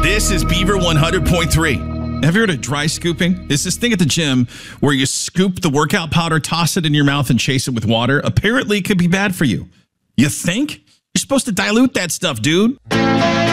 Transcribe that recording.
This is Beaver 100.3. Have you heard of dry scooping? It's this thing at the gym where you scoop the workout powder, toss it in your mouth, and chase it with water. Apparently, it could be bad for you. You think? You're supposed to dilute that stuff, dude.